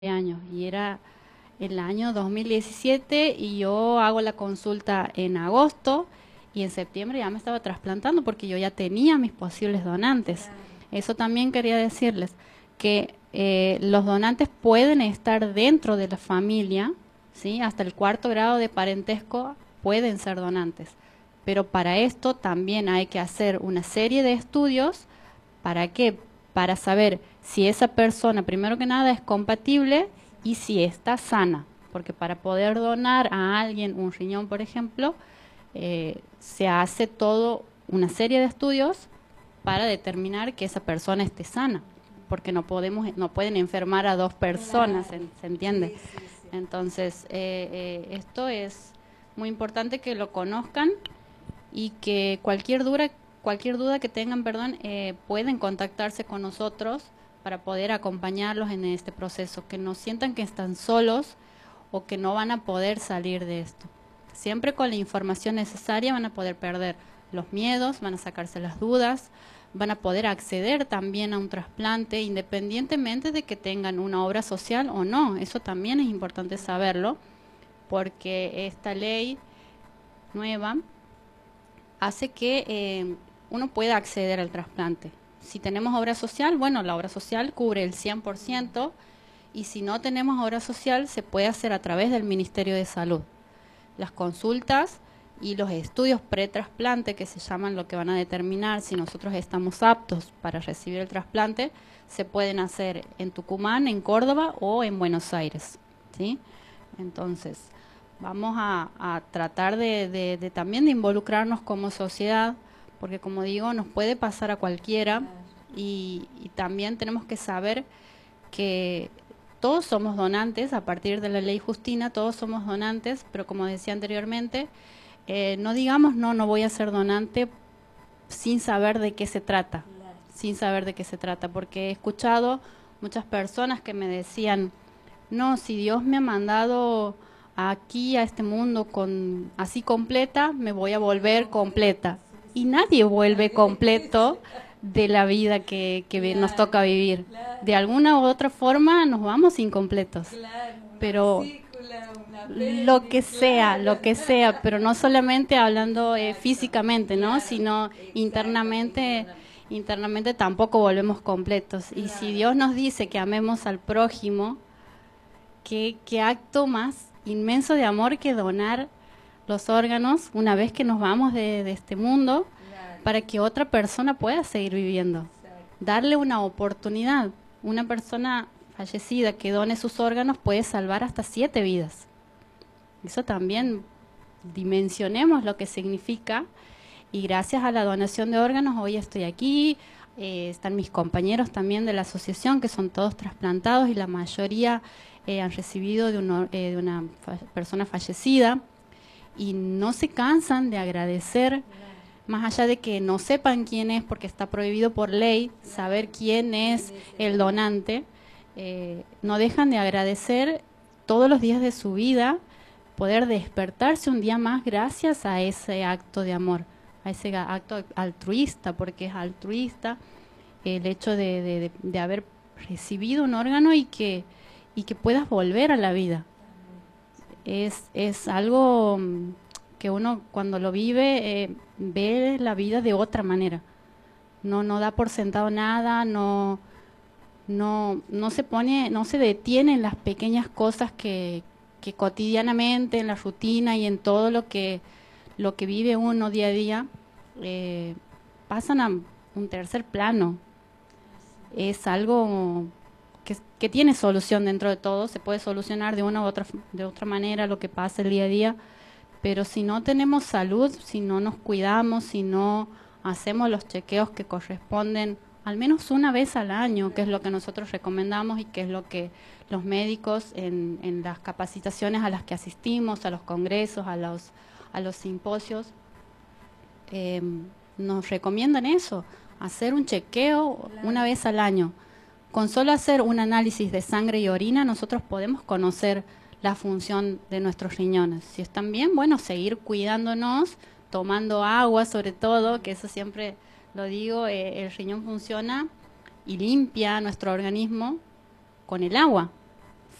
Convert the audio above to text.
años y era el año 2017 y yo hago la consulta en agosto y en septiembre ya me estaba trasplantando porque yo ya tenía mis posibles donantes. Eso también quería decirles, que los donantes pueden estar dentro de la familia, ¿sí? Hasta el cuarto grado de parentesco pueden ser donantes, pero para esto también hay que hacer una serie de estudios. ¿Para qué? Para saber si esa persona, primero que nada, es compatible y si está sana. Porque para poder donar a alguien un riñón, por ejemplo, se hace todo una serie de estudios para determinar que esa persona esté sana. Porque no pueden enfermar a dos personas, ¿se entiende? Sí, sí, sí. Entonces, esto es muy importante que lo conozcan y que cualquier duda que tengan, perdón, pueden contactarse con nosotros para poder acompañarlos en este proceso, que no sientan que están solos o que no van a poder salir de esto. Siempre con la información necesaria van a poder perder los miedos, van a sacarse las dudas, van a poder acceder también a un trasplante independientemente de que tengan una obra social o no. Eso también es importante saberlo, porque esta ley nueva hace que uno pueda acceder al trasplante. Si tenemos obra social, bueno, la obra social cubre el 100%, y si no tenemos obra social, se puede hacer a través del Ministerio de Salud. Las consultas y los estudios pre-trasplante, que se llaman, lo que van a determinar si nosotros estamos aptos para recibir el trasplante, se pueden hacer en Tucumán, en Córdoba o en Buenos Aires, ¿sí? Entonces, vamos a tratar de también de involucrarnos como sociedad, porque como digo, nos puede pasar a cualquiera, y también tenemos que saber que todos somos donantes. A partir de la ley Justina, todos somos donantes, pero como decía anteriormente, no digamos no voy a ser donante sin saber de qué se trata, sin saber de qué se trata, porque he escuchado muchas personas que me decían, no, si Dios me ha mandado aquí a este mundo con así completa, me voy a volver completa. Y nadie vuelve completo de la vida que nos toca vivir. De alguna u otra forma nos vamos incompletos. Pero lo que sea, pero no solamente hablando físicamente, ¿no? Sino internamente tampoco volvemos completos. Y si Dios nos dice que amemos al prójimo, qué acto más inmenso de amor que donar los órganos una vez que nos vamos de este mundo, para que otra persona pueda seguir viviendo. Darle una oportunidad. Una persona fallecida que done sus órganos puede salvar hasta 7 vidas. Eso también dimensionemos lo que significa, y gracias a la donación de órganos hoy estoy aquí. Están mis compañeros también de la asociación, que son todos trasplantados, y la mayoría han recibido de una persona fallecida, y no se cansan de agradecer, más allá de que no sepan quién es, porque está prohibido por ley saber quién es el donante. No dejan de agradecer todos los días de su vida, poder despertarse un día más gracias a ese acto de amor, a ese acto altruista, porque es altruista el hecho de haber recibido un órgano y que puedas volver a la vida. Es algo que uno cuando lo vive ve la vida de otra manera. No da por sentado nada, no se detiene en las pequeñas cosas que cotidianamente, en la rutina y en todo lo que vive uno día a día, pasan a un tercer plano. Es algo que tiene solución dentro de todo. Se puede solucionar de una u otra manera lo que pasa el día a día, pero si no tenemos salud, si no nos cuidamos, si no hacemos los chequeos que corresponden al menos una vez al año, que es lo que nosotros recomendamos y que es lo que los médicos en las capacitaciones a las que asistimos, a los congresos, a los simposios, nos recomiendan eso, hacer un chequeo una vez al año. Con solo hacer un análisis de sangre y orina, nosotros podemos conocer la función de nuestros riñones. Si están bien, bueno, seguir cuidándonos, tomando agua sobre todo, que eso siempre lo digo, el riñón funciona y limpia nuestro organismo con el agua.